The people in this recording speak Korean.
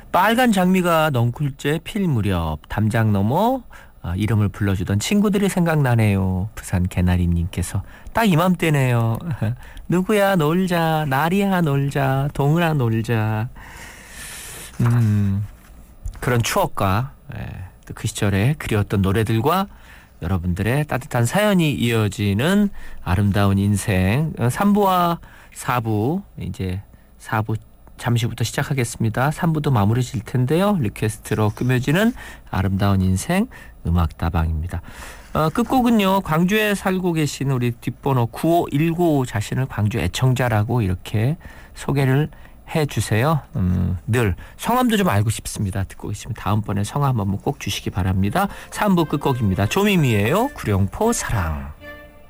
빨간 장미가 넝쿨째 필 무렵 담장 너머 이름을 불러주던 친구들이 생각나네요. 부산 개나리님께서 딱 이맘때네요. 누구야 놀자, 나리야 놀자, 동은아 놀자. 그런 추억과 또 그 시절에 그리웠던 노래들과 여러분들의 따뜻한 사연이 이어지는 아름다운 인생 3부와 4부 이제 4부 잠시부터 시작하겠습니다. 3부도 마무리 질 텐데요. 리퀘스트로 꾸며지는 아름다운 인생 음악다방입니다. 끝곡은요. 광주에 살고 계신 우리 뒷번호 9519 자신을 광주 애청자라고 이렇게 소개를 해주세요. 늘 성함도 좀 알고 싶습니다. 듣고 계시면 다음번에 성함 한번 꼭 주시기 바랍니다. 3부 끝곡입니다. 조미미예요. 구룡포 사랑.